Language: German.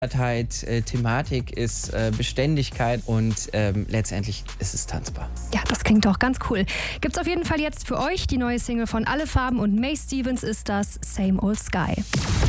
Thematik ist Beständigkeit und letztendlich ist es tanzbar. Ja, das klingt doch ganz cool. Gibt's auf jeden Fall jetzt für euch die neue Single von Alle Farben und May Stevens ist das Same Old Sky.